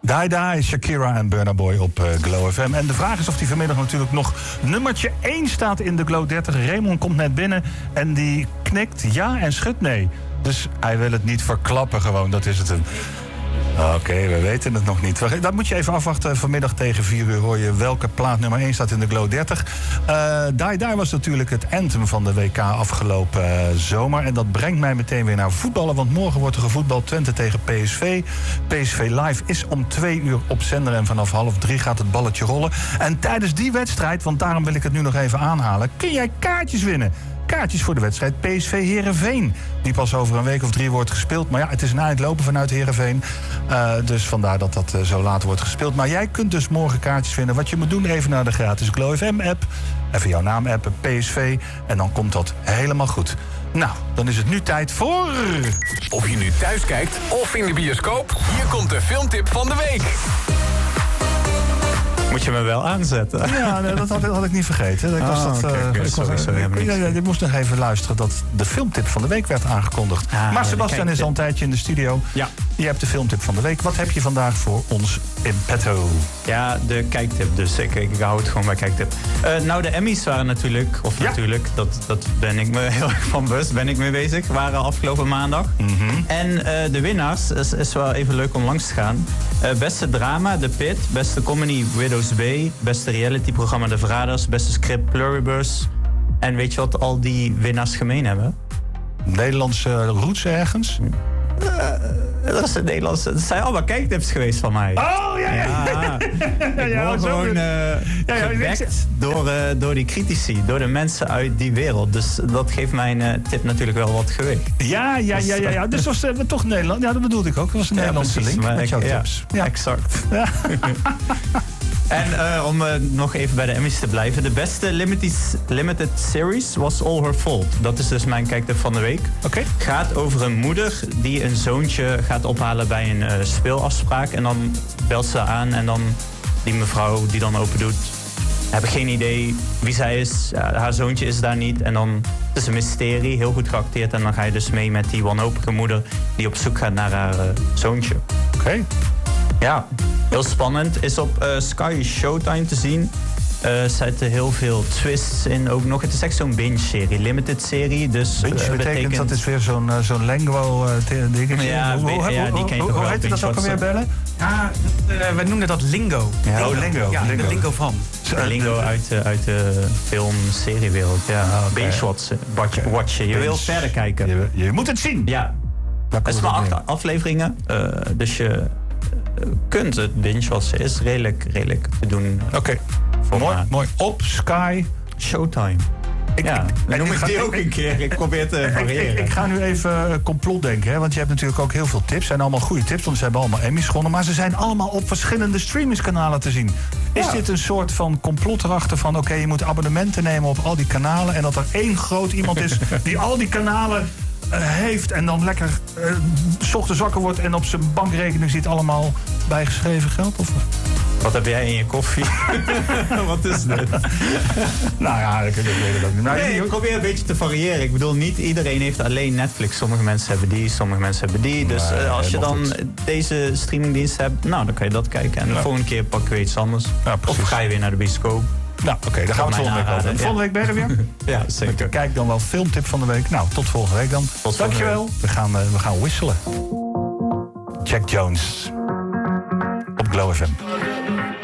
Die Die, Shakira en Burna Boy op Glow FM. En de vraag is of die vanmiddag natuurlijk nog nummertje 1 staat in de Glow 30. Raymond komt net binnen en die knikt ja en schudt nee. Dus hij wil het niet verklappen gewoon, dat is het hem. Oké, we weten het nog niet. Dat moet je even afwachten. Vanmiddag tegen 4 uur hoor je welke plaat nummer 1 staat in de Glow 30. Die Die was natuurlijk het anthem van de WK afgelopen zomer. En dat brengt mij meteen weer naar voetballen. Want morgen wordt er gevoetbald, Twente tegen PSV. PSV Live is om 2 uur op zender. En vanaf 2:30 gaat het balletje rollen. En tijdens die wedstrijd, want daarom wil ik het nu nog even aanhalen, kun jij kaartjes winnen. Kaartjes voor de wedstrijd PSV Heerenveen. Die pas over een week of 3 wordt gespeeld. Maar ja, het is een eind lopen vanuit Heerenveen. Dus vandaar dat dat zo laat wordt gespeeld. Maar jij kunt dus morgen kaartjes vinden. Wat je moet doen, even naar de gratis Glow FM-app. Even jouw naam appen, PSV. En dan komt dat helemaal goed. Nou, dan is het nu tijd voor... Of je nu thuis kijkt of in de bioscoop, hier komt de filmtip van de week. Moet je me wel aanzetten? Ja, nee, dat had ik niet vergeten. Ik moest nog even luisteren dat de filmtip van de week werd aangekondigd. Maar Sebastian is al een tijdje in de studio. Ja. Je hebt de filmtip van de week. Wat heb je vandaag voor ons in petto? Ja, de kijktip. Dus ik hou het gewoon bij kijktip. Nou, de Emmys waren natuurlijk, dat ben ik me heel erg van bewust, ben ik mee bezig. Waren afgelopen maandag. Mm-hmm. En de winnaars, is wel even leuk om langs te gaan. Beste drama, The Pit. Beste comedy, Widows Bay. Beste realityprogramma, De Verraders. Beste script, Pluribus. En weet je wat al die winnaars gemeen hebben? Nederlandse roots ergens? Dat is het Nederlandse. Het zijn allemaal kijktips geweest van mij. Oh, ja. Ik word gewoon gewekt door die critici, door de mensen uit die wereld. Dus dat geeft mijn tip natuurlijk wel wat gewicht. Ja. Dus was toch Nederland. Ja, dat bedoelde ik ook. Dat was een Nederlandse link met jouw tips. Ja, exact. Ja. En om nog even bij de Emmys te blijven. De beste limited series was All Her Fault. Dat is dus mijn kijktip van de week. Okay. Gaat over een moeder die een zoontje gaat ophalen bij een speelafspraak. En dan belt ze aan en dan die mevrouw die dan open doet. Heb ik geen idee wie zij is. Ja, haar zoontje is daar niet. En dan het is een mysterie, heel goed geacteerd. En dan ga je dus mee met die wanhopige moeder die op zoek gaat naar haar zoontje. Oké. Ja, heel spannend. Is op Sky Showtime te zien. Er zitten heel veel twists in ook nog. Het is echt zo'n binge-serie, limited-serie. Dus, binge betekent dat is weer zo'n lingo-dingetje? Ja, die ken je toch wel. Hoe heet dat ook alweer, bellen? Ja, wij noemen dat lingo. Ja, lingo. Ja, de lingo van. Lingo uit de film-seriewereld. Ja, binge-watchen. Je wil verder kijken. Je moet het zien. Ja. Het is maar 8 afleveringen. Dus je kunt het binge-watchen. Is redelijk te doen. Oké. Mooi. Op Sky Showtime. Dan noem ik die ook een keer. Ik probeer te variëren. Ik ga nu even complot denken. Hè, want je hebt natuurlijk ook heel veel tips. En allemaal goede tips, want ze hebben allemaal Emmys gewonnen. Maar ze zijn allemaal op verschillende streamingskanalen te zien. Is dit een soort van complot erachter van... oké, je moet abonnementen nemen op al die kanalen... en dat er één groot iemand is die al die kanalen... heeft en dan lekker 's ochtends wakker wordt... en op zijn bankrekening ziet allemaal bijgeschreven geld? Of... Wat heb jij in je koffie? Wat is dit? Nou ja, ik weet het ook niet. Nee, ik probeer een beetje te variëren. Ik bedoel, niet iedereen heeft alleen Netflix. Sommige mensen hebben die, sommige mensen hebben die. Dus als je dan deze streamingdienst hebt... nou, dan kan je dat kijken. En de volgende keer pakken we iets anders. Ja, of ga je weer naar de bioscoop. Nou, oké, dan gaan we het volgende week over. Volgende week ben je er weer? Ja, zeker. Kijk dan wel filmtip van de week. Nou, tot volgende week dan. Dankjewel. We gaan wisselen. Jack Jones. Op Glow FM.